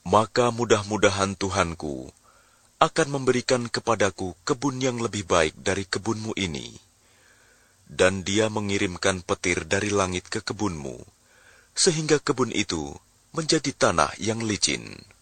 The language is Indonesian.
maka mudah-mudahan Tuhanku akan memberikan kepadaku kebun yang lebih baik dari kebunmu ini. Dan Dia mengirimkan petir dari langit ke kebunmu, sehingga kebun itu menjadi tanah yang licin.